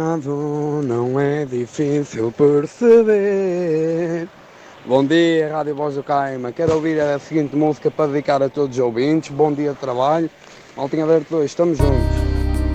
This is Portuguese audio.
Não é difícil perceber. Bom dia, Rádio Voz do Caima. Quero ouvir a seguinte música para dedicar a todos os ouvintes. Bom dia de trabalho. Maltinha Verde 2, estamos juntos.